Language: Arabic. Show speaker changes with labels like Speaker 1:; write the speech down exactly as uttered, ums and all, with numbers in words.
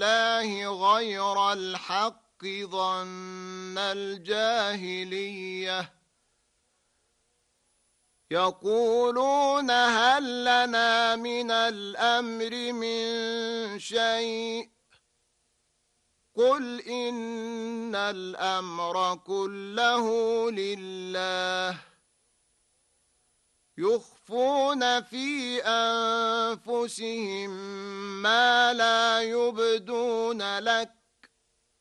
Speaker 1: الله غير الحق ظن الجاهلية يقولون هل لنا من الأمر من شيء قل إن الأمر كله لله يخفون في أنفسهم ما لا يبدون لك